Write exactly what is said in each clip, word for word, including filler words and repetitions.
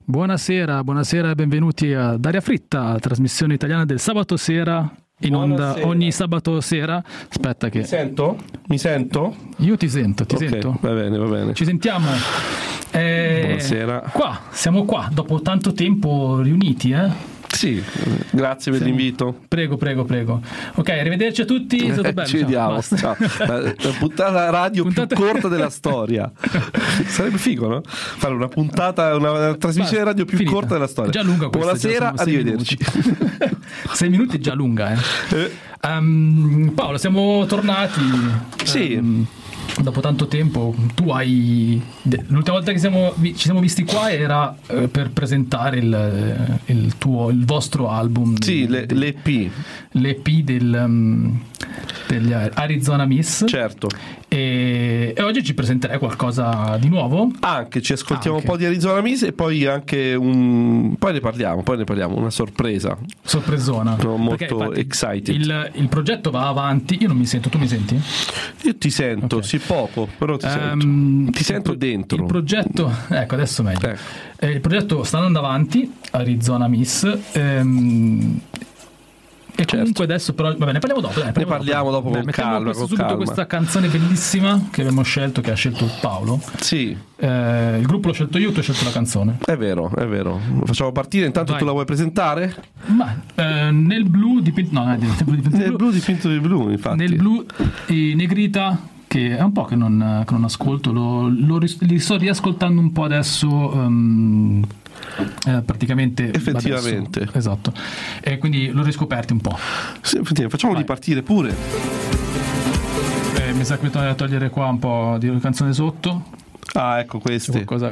Buonasera, buonasera e benvenuti ad Aria Fritta, trasmissione italiana del sabato sera, in Buonasera. onda ogni sabato sera. Aspetta che... Mi sento? Mi sento? Io ti sento, ti Ok, sento. va bene, va bene. Ci sentiamo. Eh, Buonasera. Qua, siamo qua, dopo tanto tempo riuniti, eh? Sì, grazie per Sì. l'invito. Prego, prego, prego. Ok, arrivederci a tutti. È stato bello. Ci Ciao, vediamo. basta. Ciao. La, la puntata radio Puntata- più corta della storia. Sarebbe figo, no? Fare una puntata, una, una trasmissione Basta, radio più finita. corta della storia. È già lunga questa, Buonasera, già sono sei arrivederci. minuti. Sei minuti è già lunga, eh. Eh, Um, Paolo, siamo tornati. Sì. Ehm, dopo tanto tempo. Tu hai. L'ultima volta che siamo, vi- ci siamo visti qua era eh, per presentare il, il tuo, il vostro album. sì, del- le, del- l'E P, l'E P del, um, degli Arizona Miss. certo. E, e oggi ci presenterai qualcosa di nuovo. Anche ci ascoltiamo Anche. un po' di Arizona Miss e poi anche un. Poi ne parliamo, poi ne parliamo, una sorpresa. Sorpresona. Sono molto Perché, infatti, excited. Il, il progetto va avanti. Io non mi sento, tu mi senti? Io ti sento, Ok. sì, poco, però ti sento. Ehm, Ti sento il pro- dentro. Il progetto, ecco, adesso meglio. Ecco. Eh, il progetto sta andando avanti, Arizona Miss. ehm, e Certo. comunque adesso però va bene, ne parliamo dopo, dai, Ne parliamo dopo con mettiamo calma, questo- con subito calma. questa canzone bellissima che abbiamo scelto, che ha scelto Paolo. Sì, Eh, il gruppo l'ho scelto io, tu hai scelto la canzone. è vero, è vero. Facciamo partire, intanto Vai. tu la vuoi presentare? Ma eh, nel blu dipinto, no, non è nel blu dipinto Nel blu. blu dipinto di blu, infatti. Nel blu e Negrita, che è un po' che non, che non ascolto, lo, lo ris- li sto riascoltando un po' adesso. um, eh, praticamente Effettivamente. adesso. Esatto, e quindi l'ho riscoperti un po'. Sì, effettivamente, facciamoli Vai. partire pure. Eh, mi sa che bisogna togliere qua un po' di canzone sotto. Ah, ecco C'è queste. qualcosa.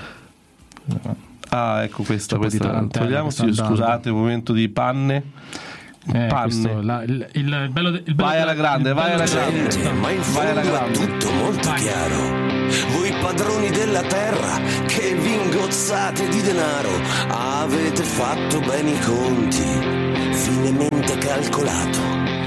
Ah, ecco questa. C'è un po' di questa. tarantella Togliamo, che sta sì, andando. scusate, un momento di panne. Eh, Panne. questo, la- il, il bello de- il bello Vai alla della- grande, il vai bello alla della- grande. Ma in Vai alla fondo è grande. tutto molto Vai. chiaro. Voi padroni della terra che vi ingozzate di denaro, avete fatto bene i conti, finemente calcolato.